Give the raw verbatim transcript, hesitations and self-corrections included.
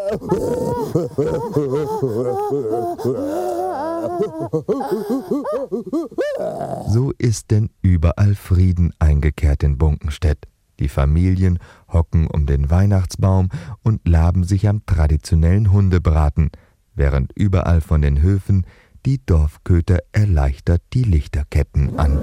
So ist denn überall Frieden eingekehrt in Bunkenstedt. Die Familien hocken um den Weihnachtsbaum und laben sich am traditionellen Hundebraten, während überall von den Höfen die Dorfköter erleichtert die Lichterketten an.